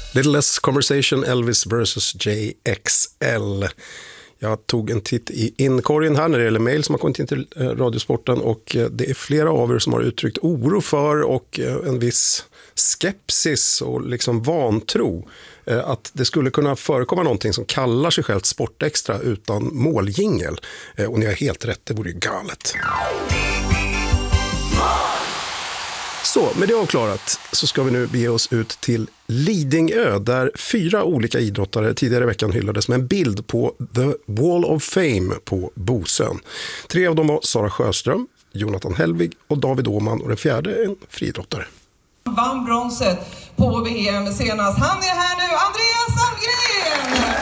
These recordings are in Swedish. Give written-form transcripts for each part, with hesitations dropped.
Little Less Conversation, Elvis vs. JXL. Jag tog en titt i inkorgen här när det gäller mejl som har kommit in till Radiosporten, och det är flera av er som har uttryckt oro för och en viss skepsis och liksom vantro att det skulle kunna förekomma någonting som kallar sig självt Sportextra utan måljingel. Och ni har helt rätt, det vore ju galet. Så, med det avklarat så ska vi nu bege oss ut till Lidingö där 4 olika idrottare tidigare i veckan hyllades med en bild på The Wall of Fame på Bosön. 3 av dem var Sara Sjöström, Jonathan Helvig och David Åhman, och den fjärde en friidrottare. Vann bronset på VM senast. Han är här nu, Andreas Almgren!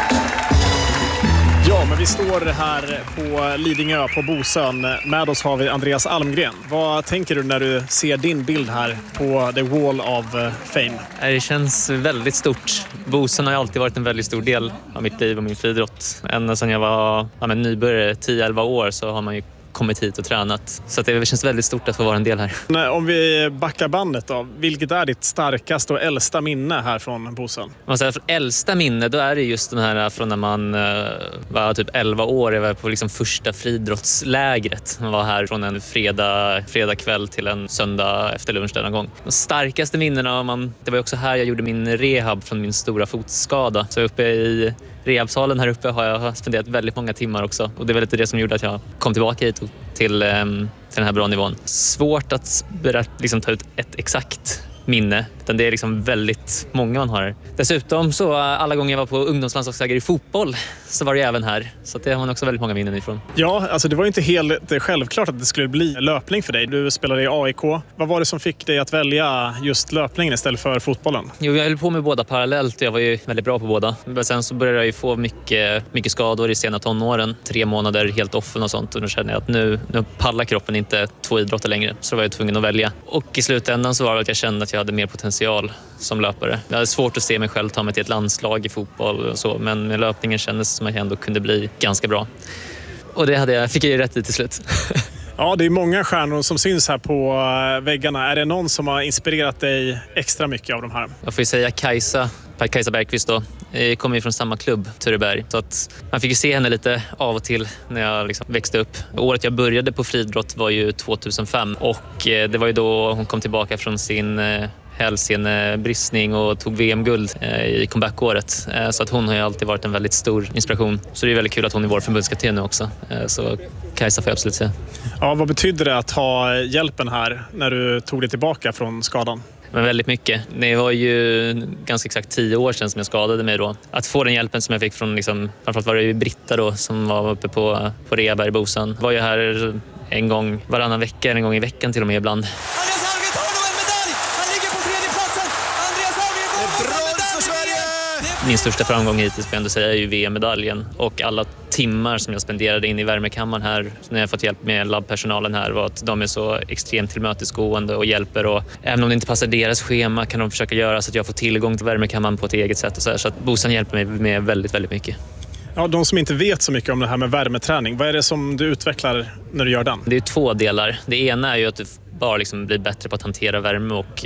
Ja, men vi står här på Lidingö på Bosön. Med oss har vi Andreas Almgren. Vad tänker du när du ser din bild här på The Wall of Fame? Det känns väldigt stort. Bosön har ju alltid varit en väldigt stor del av mitt liv och min friidrott. Ända sedan jag var nybörjare, 10-11 år, så har man ju kommit hit och tränat. Så att det känns väldigt stort att få vara en del här. Om vi backar bandet då, vilket är ditt starkaste och äldsta minne här från Bosön? Om man säger äldsta minne, då är det just den här från när man var typ 11 år. Jag var på liksom första friidrottslägret. Man var här från en fredag kväll till en söndag efter lunch denna gång. De starkaste minnena, det var också här jag gjorde min rehab från min stora fotskada. Så uppe i rehabsalen här uppe har jag spenderat väldigt många timmar också. Och det är väl lite det som gjorde att jag kom tillbaka hit till den här bra nivån. Svårt att ta ut ett exakt minne, utan det är liksom väldigt många man har. Dessutom så alla gånger jag var på ungdomslandslagsläger i fotboll så var det även här. Så det har man också väldigt många minnen ifrån. Ja, alltså det var inte helt självklart att det skulle bli löpning för dig. Du spelade i AIK. Vad var det som fick dig att välja just löpningen istället för fotbollen? Jo, jag höll på med båda parallellt och jag var ju väldigt bra på båda. Men sen så började jag ju få mycket skador i sena tonåren. 3 månader helt offen och sånt. Och då kände jag att nu pallar kroppen inte 2 idrotter längre. Så var jag tvungen att välja. Och i slutändan så var det att jag kände att jag hade mer potential som löpare. Jag hade svårt att se mig själv ta mig till ett landslag i fotboll och så. Men med löpningen kändes som att jag ändå kunde bli ganska bra. Och det fick jag ju rätt i till slut. Ja, det är många stjärnor som syns här på väggarna. Är det någon som har inspirerat dig extra mycket av de här? Jag får ju säga Kajsa Bergqvist då. Jag kommer ju från samma klubb, Tureberg. Så att man fick ju se henne lite av och till när jag liksom växte upp. Året jag började på friidrott var ju 2005. Och det var ju då hon kom tillbaka från sin hälsenebristning och tog VM-guld i comeback-året. Så att hon har ju alltid varit en väldigt stor inspiration. Så det är väldigt kul att hon är vår förbundskapten nu också. Så Kajsa får jag absolut säga. Ja, vad betyder det att ha hjälpen här när du tog dig tillbaka från skadan? Men väldigt mycket. Det var ju ganska exakt 10 år sedan som jag skadade mig då. Att få den hjälpen som jag fick från, framförallt var det ju Britta då som var uppe på rehab i Bosön. Var ju här en gång varannan vecka, en gång i veckan till och med ibland. Andreas Almgren tar då en medalj! Han ligger på 3:e platsen! Andreas Almgren kommer på brons för Sverige! Min största framgång hittills får jag ändå säga är ju VM-medaljen. Och alla timmar som jag spenderade in i värmekammaren här när jag fått hjälp med labbpersonalen här var att de är så extremt tillmötesgående och hjälper. Och även om det inte passar deras schema kan de försöka göra så att jag får tillgång till värmekammaren på ett eget sätt. Och så att Bosön hjälper mig med väldigt, väldigt mycket. Ja, de som inte vet så mycket om det här med värmeträning, vad är det som du utvecklar när du gör den? Det är 2 delar. Det ena är ju att du bara blir bättre på att hantera värme och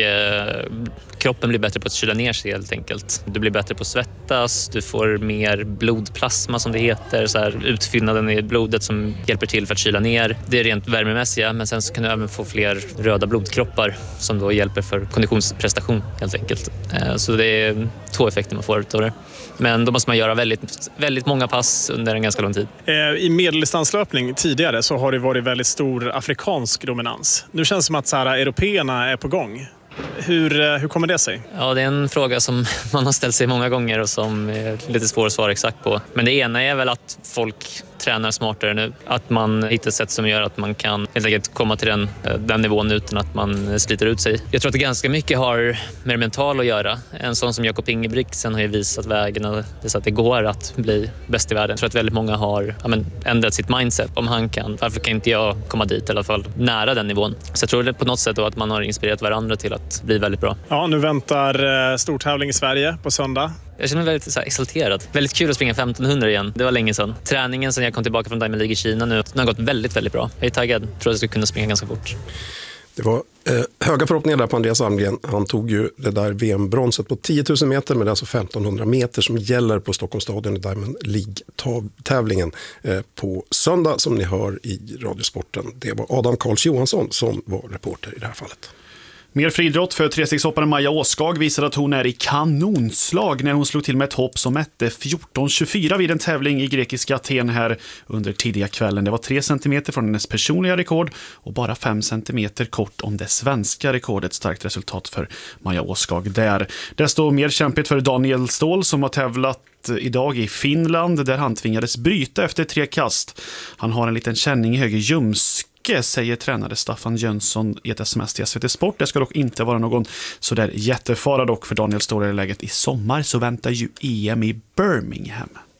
kroppen blir bättre på att kyla ner sig helt enkelt. Du blir bättre på att svettas, du får mer blodplasma som det heter, så här, utfyllnaden i blodet som hjälper till för att kyla ner. Det är rent värmemässiga, men sen så kan du även få fler röda blodkroppar som då hjälper för konditionsprestation helt enkelt. Så det är 2 effekter man får utav det. Men då måste man göra väldigt, väldigt många pass under en ganska lång tid. I medeldistanslöpning tidigare så har det varit väldigt stor afrikansk dominans. Nu känns det som att så här, européerna är på gång. Hur kommer det sig? Ja, det är en fråga som man har ställt sig många gånger och som är lite svår att svara exakt på. Men det ena är väl att folk tränar smartare nu. Att man hittar sätt som gör att man kan helt enkelt komma till den nivån utan att man sliter ut sig. Jag tror att det ganska mycket har med mental att göra. En sån som Jakob Ingebrigtsen har ju visat vägen så att det går att bli bäst i världen. Jag tror att väldigt många har ändrat sitt mindset. Om han kan, varför kan inte jag komma dit i alla fall nära den nivån? Så jag tror det på något sätt då att man har inspirerat varandra till att bli väldigt bra. Ja, nu väntar stortävling i Sverige på söndag. Jag känner mig väldigt exalterad. Väldigt kul att springa 1500 igen. Det var länge sedan. Träningen sen jag kom tillbaka från Diamond League i Kina nu har gått väldigt, väldigt bra. Jag är taggad. Jag tror att jag ska kunna springa ganska fort. Det var Höga förhoppningar där på Andreas Almgren. Han tog ju det där VM-bronset på 10 000 meter, men det är alltså 1500 meter som gäller på Stockholmsstadion i Diamond League-tävlingen på söndag som ni hör i Radiosporten. Det var Adam Karls Johansson som var reporter i det här fallet. Mer friidrott för trestegshopparen Maja Åskag visade att hon är i kanonslag när hon slog till med ett hopp som mätte 14.24 vid en tävling i grekiska Aten här under tidiga kvällen. Det var 3 centimeter från hennes personliga rekord och bara 5 centimeter kort om det svenska rekordet. Starkt resultat för Maja Åskag där. Desto mer kämpigt för Daniel Ståhl som har tävlat idag i Finland där han tvingades bryta efter 3 kast. Han har en liten känning i höger ljumske, säger tränare Staffan Jönsson i ett sms till SVT Sport. Det ska dock inte vara någon sådär jättefara dock för Daniel Ståhl i läget. I sommar så väntar ju EM i Birmingham.